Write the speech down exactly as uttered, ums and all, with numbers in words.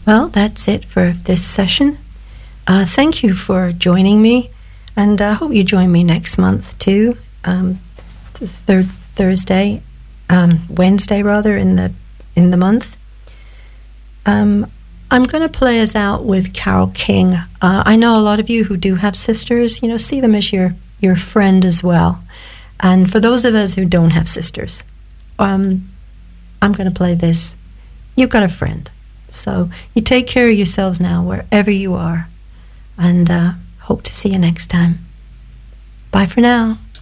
Well, that's it for this session. Uh, thank you for joining me, and I hope you join me next month too. Um, th- third Thursday, um, Wednesday rather in the in the month. Um, I'm going to play us out with Carole King. Uh, I know a lot of you who do have sisters. You know, see them as your your friend as well. And for those of us who don't have sisters, um, I'm going to play this. You've got a friend. So you take care of yourselves now, wherever you are. And uh, hope to see you next time. Bye for now.